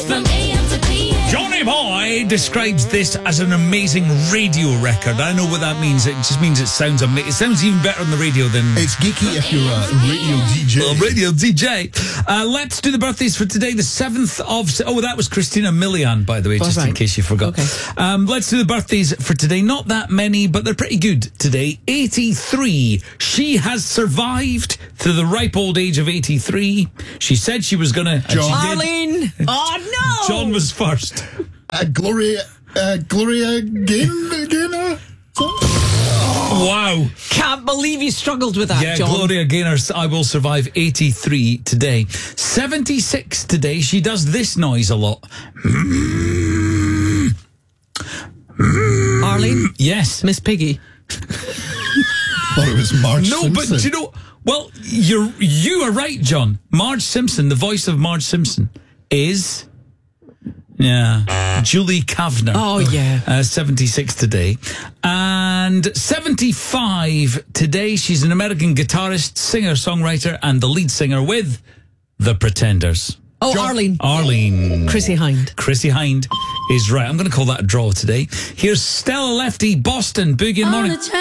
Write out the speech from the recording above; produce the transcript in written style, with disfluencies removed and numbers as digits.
From AM to PM. Johnny Boy describes this as an amazing radio record. I know what that means. It just means it sounds amazing. It sounds even better on the radio than... It's geeky if you're a radio DJ. Well, radio DJ. Let's do the birthdays for today, the 7th of... Oh, that was Christina Milian, by the way, just in case you forgot. Okay. Let's do the birthdays for today. Not that many, but they're pretty good today. 83. She has survived to the ripe old age of 83. She said she was going to... John. Arlene! Oh, no! John was first. Gloria Gaynor? Wow. Can't believe you struggled with that, Yeah, John. Gloria Gaynor's I Will Survive, 83 today. 76 today. She does this noise a lot. Arlene? Yes. Miss Piggy. Thought it was Marge No, Simpson. but do you know... Well, you are right, John. Marge Simpson, the voice of Marge Simpson, is... Yeah, Julie Kavner. Oh, yeah. 76 today. And 75 today. She's an American guitarist, singer, songwriter, and the lead singer with The Pretenders. Oh, Arlene. Arlene. Chrissy Hind. Chrissy Hind is right. I'm going to call that a draw today. Here's Stella Lefty, Boston, Boogie in the Morning.